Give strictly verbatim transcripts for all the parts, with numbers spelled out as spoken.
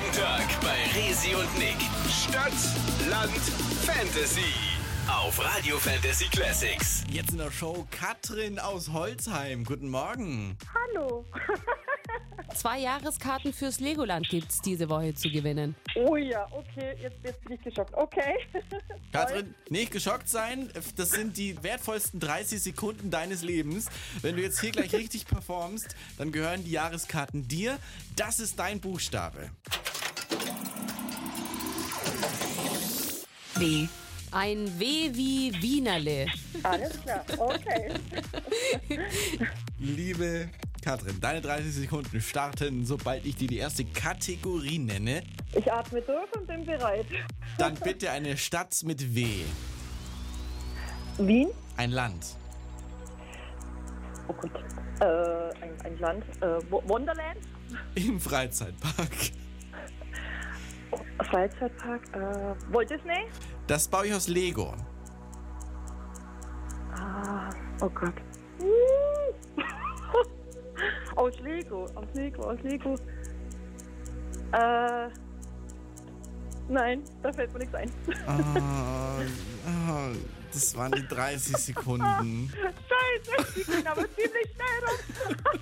Jeden Tag bei Resi und Nick. Stadt, Land, Fantasy. Auf Radio Fantasy Classics. Jetzt in der Show Katrin aus Holzheim. Guten Morgen. Hallo. Zwei Jahreskarten fürs Legoland gibt's diese Woche zu gewinnen. Oh ja, okay, jetzt, jetzt bin ich geschockt. Okay. Katrin, nicht geschockt sein. Das sind die wertvollsten dreißig Sekunden deines Lebens. Wenn du jetzt hier gleich richtig performst, dann gehören die Jahreskarten dir. Das ist dein Buchstabe. W. Ein W wie Wienerle. Alles klar, okay. Liebe Katrin, deine dreißig Sekunden starten, sobald ich dir die erste Kategorie nenne. Ich atme durch und bin bereit. Dann bitte eine Stadt mit W. Wien? Ein Land. Oh Gott. Äh, ein, ein Land. Äh, Wo- Wonderland? Im Freizeitpark. Freizeitpark. Äh, Walt Disney? Das baue ich aus Lego. Ah, oh Gott. Aus Lego, aus Lego, aus Lego. Äh, nein, da fällt mir nichts ein. Oh, oh, das waren die dreißig Sekunden. Scheiße, die ging aber ziemlich schnell rum.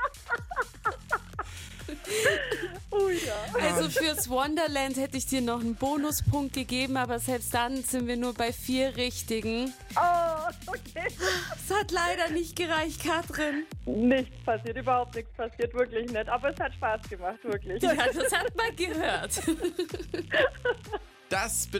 Oh ja. Also fürs Wonderland hätte ich dir noch einen Bonuspunkt gegeben, aber selbst dann sind wir nur bei vier Richtigen. Oh, okay. Es hat leider nicht gereicht, Katrin. Nichts passiert, überhaupt nichts passiert, wirklich nicht. Aber es hat Spaß gemacht, wirklich. Ja, das hat man gehört. Das